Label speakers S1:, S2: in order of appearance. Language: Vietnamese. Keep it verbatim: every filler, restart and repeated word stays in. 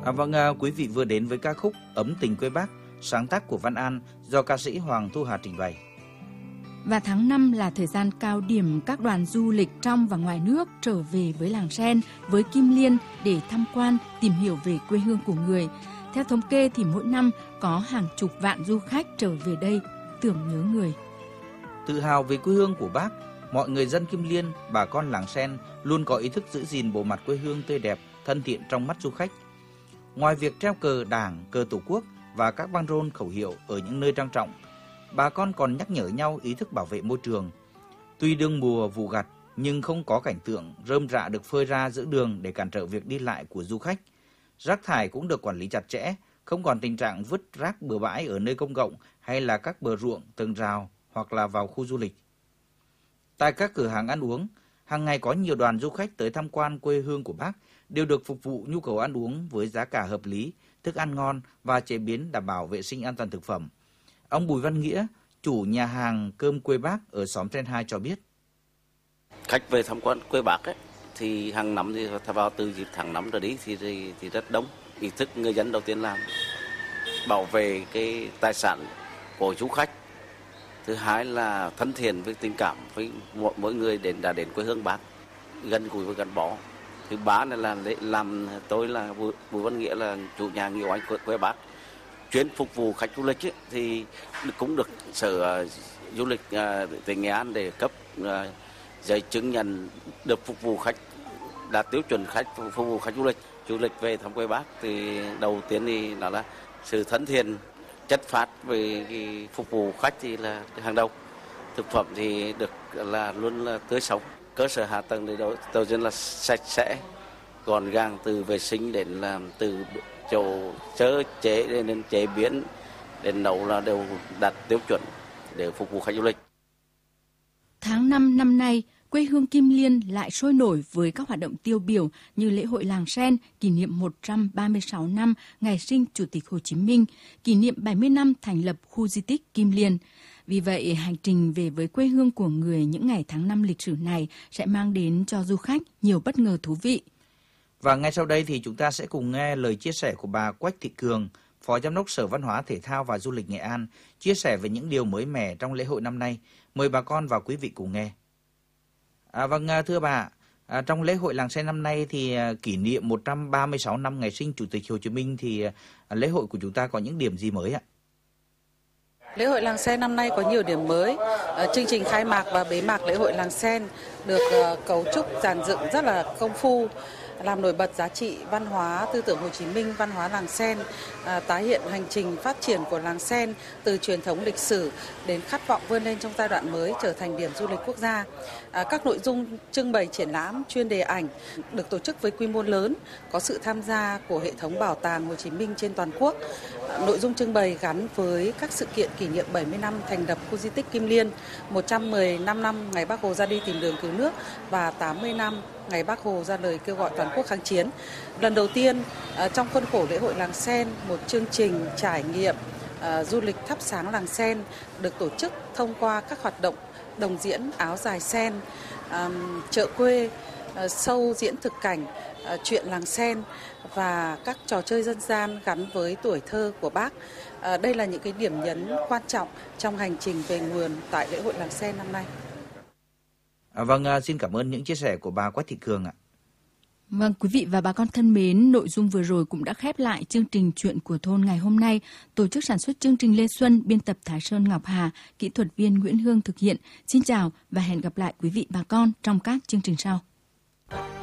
S1: À, vâng, à, quý vị vừa đến với ca khúc Ấm Tình Quê Bác, sáng tác của Văn An do ca sĩ Hoàng Thu Hà trình bày.
S2: Và tháng năm là thời gian cao điểm các đoàn du lịch trong và ngoài nước trở về với làng sen, với Kim Liên để tham quan, tìm hiểu về quê hương của người. Theo thống kê thì mỗi năm có hàng chục vạn du khách trở về đây tưởng nhớ người.
S1: Tự hào về quê hương của Bác, mọi người dân Kim Liên, bà con làng sen luôn có ý thức giữ gìn bộ mặt quê hương tươi đẹp, thân thiện trong mắt du khách. Ngoài việc treo cờ Đảng, cờ Tổ quốc và các băng rôn khẩu hiệu ở những nơi trang trọng, bà con còn nhắc nhở nhau ý thức bảo vệ môi trường. Tuy đương mùa vụ gặt nhưng không có cảnh tượng rơm rạ được phơi ra giữa đường để cản trở việc đi lại của du khách. Rác thải cũng được quản lý chặt chẽ, không còn tình trạng vứt rác bừa bãi ở nơi công cộng hay là các bờ ruộng, tường rào hoặc là vào khu du lịch. Tại các cửa hàng ăn uống, hàng ngày có nhiều đoàn du khách tới tham quan quê hương của Bác đều được phục vụ nhu cầu ăn uống với giá cả hợp lý, thức ăn ngon và chế biến đảm bảo vệ sinh an toàn thực phẩm. Ông Bùi Văn Nghĩa, chủ nhà hàng cơm quê Bác ở xóm Sen hai cho biết.
S3: Khách về tham quan quê Bác ấy, thì hàng năm thì vào từ dịp tháng năm trở đi thì, thì thì rất đông. Ý thức người dân đầu tiên là bảo vệ cái tài sản của du khách. Thứ hai là thân thiện với tình cảm với mỗi, mỗi người đến đã đến quê hương Bác, gần gũi và gắn bó. Thứ ba là, là làm tôi là Bùi Văn Nghĩa là chủ nhà Nghĩa Oanh quê, quê Bác. Chuyên phục vụ khách du lịch ấy, thì cũng được sở uh, du lịch uh, tỉnh Nghệ An để cấp uh, giấy chứng nhận được phục vụ khách đạt tiêu chuẩn khách phục vụ khách du lịch. Du lịch về thăm quê Bác thì đầu tiên thì đó là sự thân thiện, chất phát về cái phục vụ khách thì là hàng đầu. Thực phẩm thì được là luôn là tươi sống. Cơ sở hạ tầng thì đầu, đầu tiên là sạch sẽ, gọn gàng từ vệ sinh đến làm từ chỗ sơ chế đến chế biến đến nấu là đều đạt tiêu chuẩn để phục vụ khách du lịch.
S2: Tháng năm năm nay, quê hương Kim Liên lại sôi nổi với các hoạt động tiêu biểu như lễ hội làng sen kỷ niệm một trăm ba mươi sáu năm ngày sinh Chủ tịch Hồ Chí Minh, kỷ niệm bảy mươi năm thành lập khu di tích Kim Liên. Vì vậy, hành trình về với quê hương của người những ngày tháng năm lịch sử này sẽ mang đến cho du khách nhiều bất ngờ thú vị.
S1: Và ngay sau đây thì chúng ta sẽ cùng nghe lời chia sẻ của bà Quách Thị Cường, Phó Giám đốc Sở Văn hóa Thể thao và Du lịch Nghệ An, chia sẻ về những điều mới mẻ trong lễ hội năm nay. Mời bà con và quý vị cùng nghe. À, vâng, thưa bà, à, trong lễ hội làng sen năm nay thì à, kỷ niệm một trăm ba mươi sáu năm ngày sinh Chủ tịch Hồ Chí Minh thì à, lễ hội của chúng ta có những điểm gì mới ạ?
S4: Lễ hội làng sen năm nay có nhiều điểm mới. À, chương trình khai mạc và bế mạc lễ hội làng sen được uh, cấu trúc dàn dựng rất là công phu, làm nổi bật giá trị văn hóa tư tưởng Hồ Chí Minh, văn hóa làng sen, à, tái hiện hành trình phát triển của làng sen từ truyền thống lịch sử đến khát vọng vươn lên trong giai đoạn mới trở thành điểm du lịch quốc gia. À, các nội dung trưng bày triển lãm chuyên đề ảnh được tổ chức với quy mô lớn, có sự tham gia của hệ thống bảo tàng Hồ Chí Minh trên toàn quốc. À, nội dung trưng bày gắn với các sự kiện kỷ niệm bảy mươi năm thành lập khu di tích Kim Liên, một trăm mười lăm năm ngày Bác Hồ ra đi tìm đường cứu nước và tám mươi năm ngày Bác Hồ ra lời kêu gọi toàn quốc kháng chiến. Lần đầu tiên trong khuôn khổ lễ hội làng sen, một chương trình trải nghiệm uh, du lịch thắp sáng làng sen được tổ chức thông qua các hoạt động đồng diễn áo dài sen, um, chợ quê, uh, show diễn thực cảnh, uh, chuyện làng sen và các trò chơi dân gian gắn với tuổi thơ của Bác. Uh, đây là những cái điểm nhấn quan trọng trong hành trình về nguồn tại lễ hội làng sen năm nay.
S1: À, vâng, xin cảm ơn những chia sẻ của bà Quách Thị Cường ạ.
S2: Vâng, quý vị và bà con thân mến, nội dung vừa rồi cũng đã khép lại chương trình Chuyện của thôn ngày hôm nay. Tổ chức sản xuất chương trình Lê Xuân, biên tập Thái Sơn Ngọc Hà, kỹ thuật viên Nguyễn Hương thực hiện. Xin chào và hẹn gặp lại quý vị bà con trong các chương trình sau.